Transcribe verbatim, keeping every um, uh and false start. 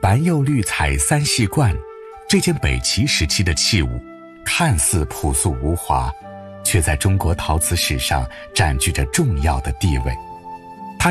白釉绿彩三系冠，这件北齐时期的器物，看似朴素无华，却在中国陶瓷史上占据着重要的地位。